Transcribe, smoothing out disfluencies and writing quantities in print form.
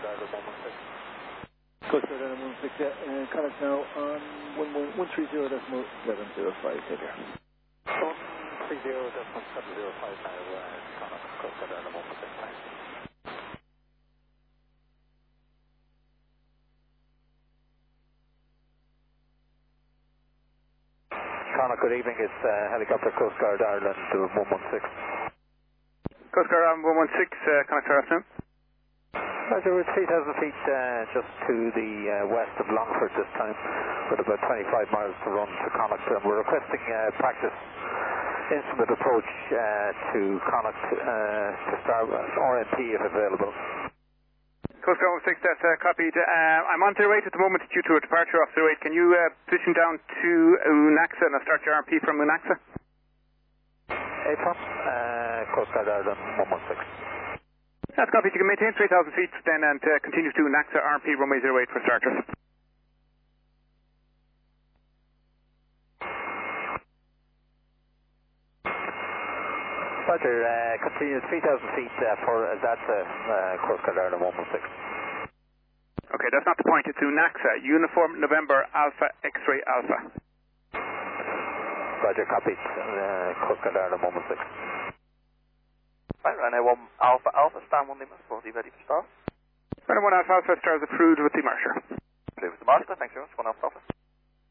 Coast Guard Ireland 16, contact now on 130.705, take care. 130.705 now, contact Coast Guard Ireland 116, thanks. Connacht, good evening. It's helicopter Coast Guard Ireland 116. Coast Guard Ireland 116, Connacht, good afternoon. Roger, we're 3,000 feet just to the west of Longford this time, with about 25 miles to run to Connacht. And we're requesting practice instrument approach to Connacht to start RMP if available. Coast Guard 116, that's copied. I'm on 08 at the moment due to a departure off 08. Can you position down to Unaxa and I'll start your RMP from Unaxa? AFOM, Coast Guard Ireland 116. That's copied. You can maintain 3,000 feet then and continue to Unaxa RMP runway 08 for starters. Roger, continue 3,000 feet for Azatza, Coast Guard Ireland 116. Okay, that's not the point. It's Unaxa, Uniform November Alpha X-Ray Alpha. Roger, copied, Coast Guard Ireland 116. Right, runway 1 Alpha Alpha, stand 1 Lima, 40 ready for start. Runway 1 Alpha Alpha, stars approved with the Marsher. Approved with the Marsher, thanks very much, 1 Alpha Alpha.